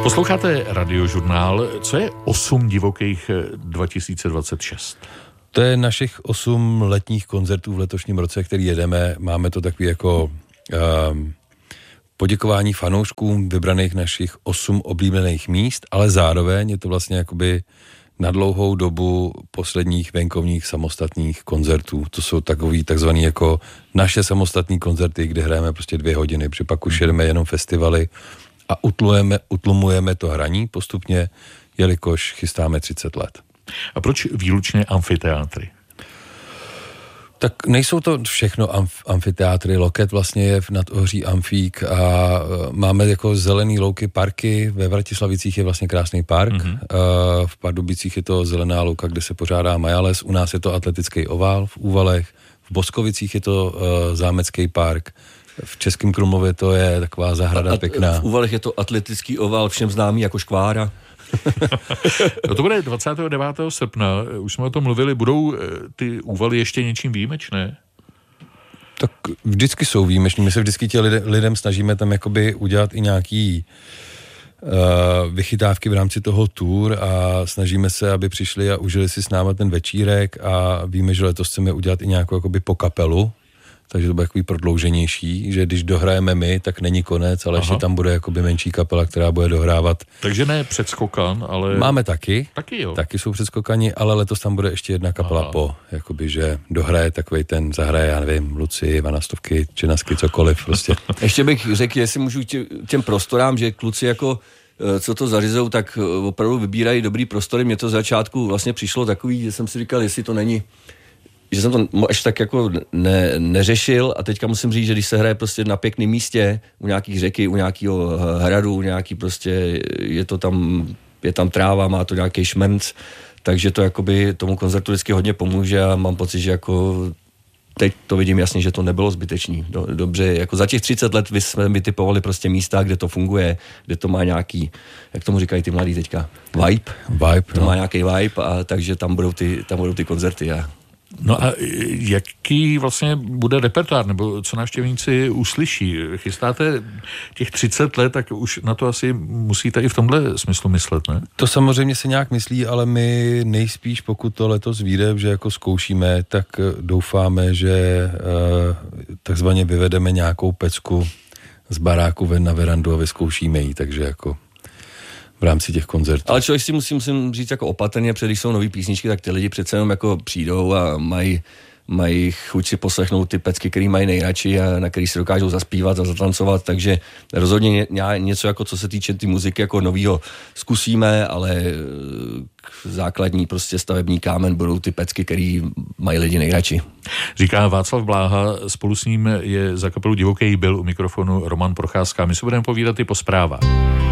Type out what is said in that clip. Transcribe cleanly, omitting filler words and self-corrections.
Posloucháte Radiožurnál. Co je 8 divokých 2026? To je našich 8 letních koncertů v letošním roce, který jedeme. Máme to takový jako poděkování fanouškům vybraných našich 8 oblíbených míst, ale zároveň je to vlastně jakoby na dlouhou dobu posledních venkovních samostatných koncertů. To jsou takový takzvaný jako naše samostatní koncerty, kde hrajeme prostě 2 hodiny, protože pak už jedeme jenom festivaly a utlumujeme to hraní postupně, jelikož chystáme 30 let. A proč výlučně amfiteátry? Tak nejsou to všechno amfiteátry. Loket vlastně je nad Ohří amfík a máme jako zelený louky parky. Ve Vratislavicích je vlastně krásný park. V Pardubicích je to zelená louka, kde se pořádá Majales. U nás je to atletický ovál v Úvalech. V Boskovicích je to zámecký park. V Českém Krumlově to je taková zahrada pěkná. V Úvalech je to atletický ovál, všem známý jako Škvára. No to bude 29. srpna, už jsme o tom mluvili, budou ty úvaly ještě něčím výjimečné? Tak vždycky jsou výjimeční, my se vždycky lidem snažíme tam jakoby udělat i nějaký vychytávky v rámci toho tour a snažíme se, aby přišli a užili si s náma ten večírek a víme, že letos chceme udělat i nějakou jakoby po kapelu, takže to bude takový prodlouženější, že když dohrajeme my, tak není konec, ale ještě tam bude jakoby menší kapela, která bude dohrávat. Takže ne předskokan, ale... Máme taky. Taky jo. Taky jsou předskokani, ale letos tam bude ještě jedna kapela po, jakoby, že dohraje takovej ten, zahraje, já nevím, Luci, Vanastovky, Činasky, cokoliv prostě. Ještě bych řekl, jestli můžu těm prostorám, že kluci jako co to zařizou, tak opravdu vybírají dobrý prostory. Mně to z začátku vlastně přišlo takový, že jsem si říkal, jestli to není, že jsem to až tak jako neřešil a teďka musím říct, že když se hraje prostě na pěkném místě, u nějakých řeky, u nějakého hradu, u nějaký prostě, je tam tráva, má to nějaký šmrnc, takže to jakoby tomu koncertu vždycky hodně pomůže a mám pocit, že jako teď to vidím jasně, že to nebylo zbytečný. Dobře, jako za těch 30 let jsme vytipovali prostě místa, kde to funguje, kde to má nějaký, jak tomu říkají ty mladí teďka, vibe, to má nějaký vibe a takže tam budou ty koncerty a no a jaký vlastně bude repertoár, nebo co návštěvníci uslyší? Chystáte těch 30 let, tak už na to asi musíte i v tomhle smyslu myslet, ne? To samozřejmě se nějak myslí, ale my nejspíš, pokud to letos vyjde, že jako zkoušíme, tak doufáme, že takzvaně vyvedeme nějakou pecku z baráku ven na verandu a vyzkoušíme ji, takže jako v rámci těch koncertů. Ale člověk si musím říct jako opatrně, protože když jsou nový písničky, tak ty lidi přece jenom jako přijdou a mají chuť si poslechnout ty pecky, který mají nejradši a na který si dokážou zaspívat a zatancovat, takže rozhodně něco jako co se týče ty muziky jako novýho zkusíme, ale základní prostě stavební kámen budou ty pecky, který mají lidi nejradši. Říká Václav Bláha, spolu s ním je za kapelu Divoký byl u mikrofonu Roman Procházka. My se budeme povídat i po zprávách.